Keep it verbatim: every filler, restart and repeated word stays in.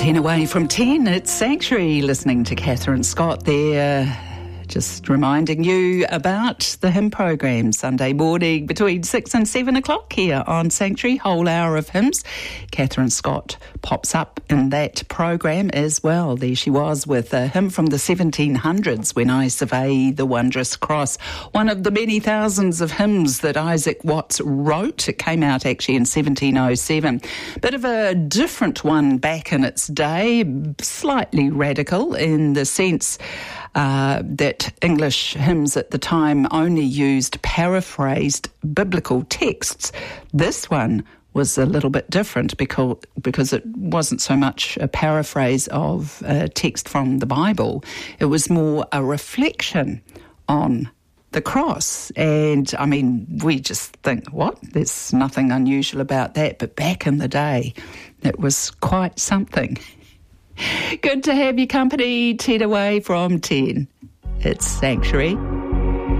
ten away from ten, it's Sanctuary, listening to Catherine Scott there. Just reminding you about the hymn program Sunday morning between six and seven o'clock here on Sanctuary, whole hour of hymns. Catherine Scott pops up in that program as well. There she was with a hymn from the seventeen hundreds, When I Survey the Wondrous Cross, one of the many thousands of hymns that Isaac Watts wrote. It came out actually in seventeen oh seven. Bit of a different one back in its day, slightly radical in the sense Uh, that English hymns at the time only used paraphrased biblical texts. This one was a little bit different because because it wasn't so much a paraphrase of a text from the Bible. It was more a reflection on the cross. And, I mean, we just think, what? There's nothing unusual about that. But back in the day, it was quite something. Good to have your company, ten away from ten. It's Sanctuary.